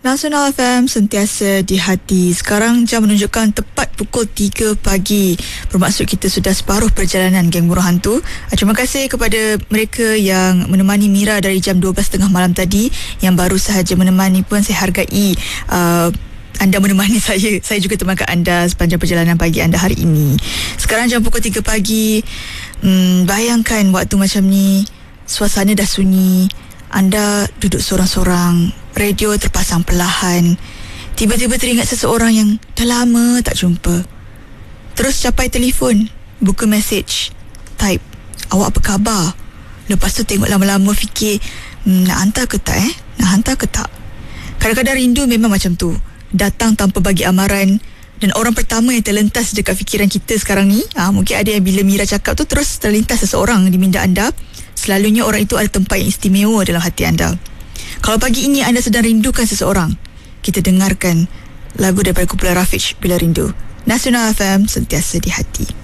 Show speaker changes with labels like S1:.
S1: Nasional FM sentiasa di hati. Sekarang jam menunjukkan tepat pukul 3 pagi. Bermaksud kita sudah separuh perjalanan Geng Murah Hantu. Terima kasih kepada mereka yang menemani Mira dari jam 12.30 malam tadi. Yang baru sahaja menemani pun saya hargai anda menemani saya. Saya juga temankan anda sepanjang perjalanan pagi anda hari ini. Sekarang jam pukul 3 pagi. Bayangkan waktu macam ni, suasana dah sunyi, anda duduk sorang-sorang, radio terpasang perlahan. Tiba-tiba teringat seseorang yang dah lama tak jumpa. Terus capai telefon, buka mesej, type, awak apa khabar? Lepas tu tengok lama-lama, fikir, nak hantar ke tak Nak hantar ke tak? Kadang-kadang rindu memang macam tu, datang tanpa bagi amaran. Dan orang pertama yang terlintas dekat fikiran kita sekarang ni, mungkin ada yang bila Mira cakap tu terus terlintas seseorang di minda anda. Selalunya orang itu ada tempat yang istimewa dalam hati anda. Kalau pagi ini anda sedang rindukan seseorang, kita dengarkan lagu daripada kumpulan Rafiq, Bila Rindu. Nasional FM sentiasa di hati.